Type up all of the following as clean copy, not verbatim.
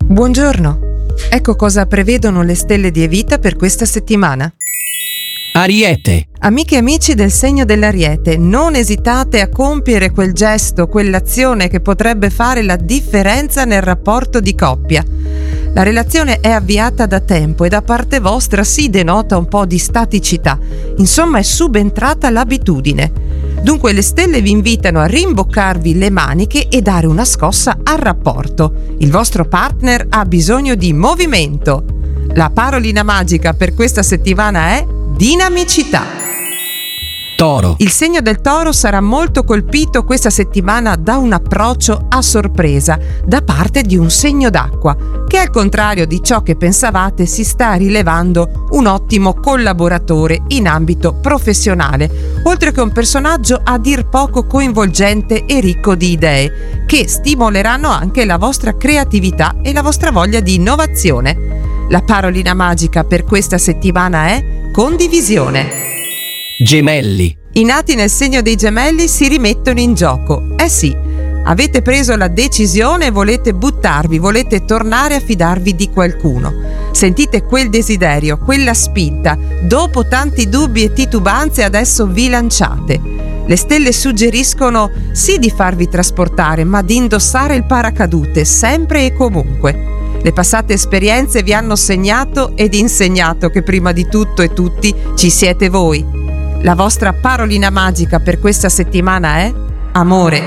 Buongiorno, ecco cosa prevedono le stelle di Evita per questa settimana. Ariete. Amiche e amici del segno dell'Ariete, non esitate a compiere quel gesto, quell'azione che potrebbe fare la differenza nel rapporto di coppia. La relazione è avviata da tempo e da parte vostra si denota un po' di staticità, insomma è subentrata l'abitudine. Dunque le stelle vi invitano a rimboccarvi le maniche e dare una scossa al rapporto. Il vostro partner ha bisogno di movimento. La parolina magica per questa settimana è dinamicità. Toro. Il segno del Toro sarà molto colpito questa settimana da un approccio a sorpresa da parte di un segno d'acqua, che al contrario di ciò che pensavate si sta rilevando un ottimo collaboratore in ambito professionale, oltre che un personaggio a dir poco coinvolgente e ricco di idee, che stimoleranno anche la vostra creatività e la vostra voglia di innovazione. La parolina magica per questa settimana è condivisione. Gemelli. I nati nel segno dei Gemelli si rimettono in gioco. Sì, avete preso la decisione e volete buttarvi, volete tornare a fidarvi di qualcuno. Sentite quel desiderio, quella spinta. Dopo tanti dubbi e titubanze adesso vi lanciate. Le stelle suggeriscono sì di farvi trasportare, ma di indossare il paracadute sempre e comunque. Le passate esperienze vi hanno segnato ed insegnato che prima di tutto e tutti ci siete voi. La vostra parolina magica per questa settimana è amore.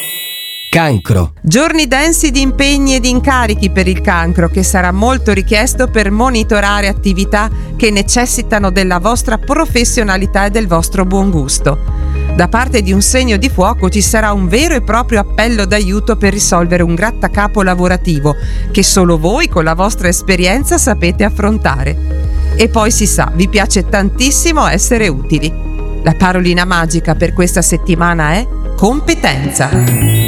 Cancro. Giorni densi di impegni e di incarichi per il Cancro, che sarà molto richiesto per monitorare attività che necessitano della vostra professionalità e del vostro buon gusto. Da parte di un segno di fuoco ci sarà un vero e proprio appello d'aiuto per risolvere un grattacapo lavorativo che solo voi con la vostra esperienza sapete affrontare. E poi si sa, vi piace tantissimo essere utili. La parolina magica per questa settimana è competenza.